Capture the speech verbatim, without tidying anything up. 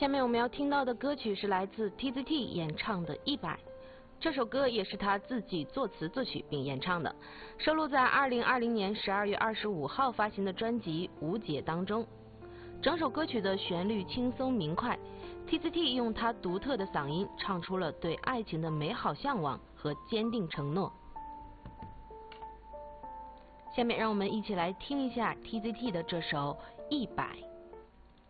下面我们要听到的歌曲是来自 T Z T 演唱的《一百》，这首歌也是他自己作词作曲并演唱的，收录在二零二零年十二月二十五号发行的专辑《无解》当中。整首歌曲的旋律轻松明快 ，T Z T 用他独特的嗓音唱出了对爱情的美好向往和坚定承诺。下面让我们一起来听一下 T Z T 的这首《一百》。